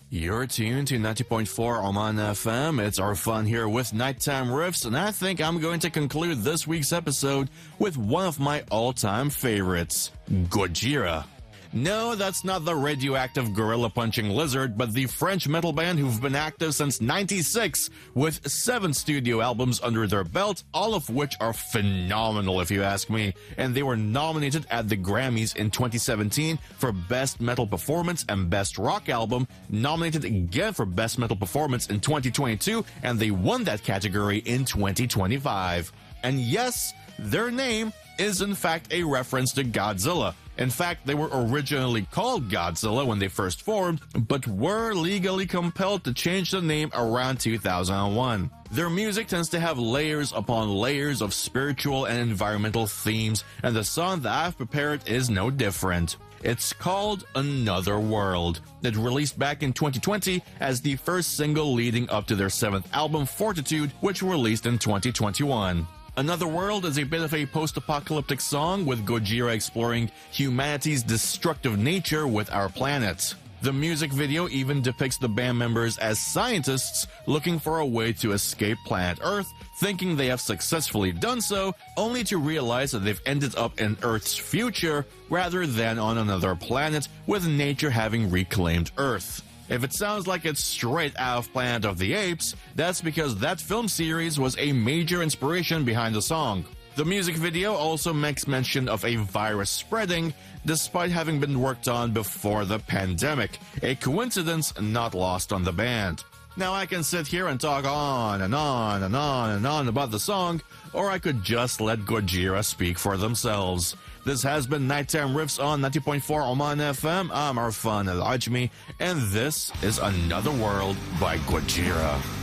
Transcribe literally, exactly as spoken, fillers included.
You're tuned to ninety point four Oman F M. It's our fun here with Nighttime Riffs, and I think I'm going to conclude this week's episode with one of my all-time favorites, Gojira. No, that's not the radioactive gorilla-punching lizard, but the French metal band who've been active since ninety-six, with seven studio albums under their belt, all of which are phenomenal if you ask me, and they were nominated at the Grammys in twenty seventeen for Best Metal Performance and Best Rock Album, nominated again for Best Metal Performance in twenty twenty-two, and they won that category in twenty twenty-five. And yes, their name is in fact a reference to Godzilla. In fact, they were originally called Godzilla when they first formed, but were legally compelled to change the name around two thousand one. Their music tends to have layers upon layers of spiritual and environmental themes, and the song that I've prepared is no different. It's called Another World. It released back in twenty twenty as the first single leading up to their seventh album, Fortitude, which released in twenty twenty-one. Another World is a bit of a post-apocalyptic song, with Gojira exploring humanity's destructive nature with our planet. The music video even depicts the band members as scientists looking for a way to escape planet Earth, thinking they have successfully done so, only to realize that they've ended up in Earth's future rather than on another planet, with nature having reclaimed Earth. If it sounds like it's straight out of Planet of the Apes, that's because that film series was a major inspiration behind the song. The music video also makes mention of a virus spreading, despite having been worked on before the pandemic, a coincidence not lost on the band. Now I can sit here and talk on and on and on and on about the song, or I could just let Gojira speak for themselves. This has been Nighttime Riffs on ninety point four Oman F M. I'm Arfan Al-Ajmi, and this is Another World by Gojira.